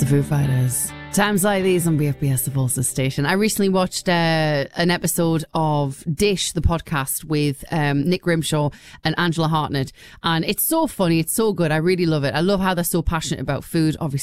the Foo Fighters. Times like these on BFBS, the Pulse station. I recently watched an episode of Dish, the podcast, with Nick Grimshaw and Angela Hartnett. And it's so funny. It's so good. I really love it. I love how they're so passionate about food. Obviously,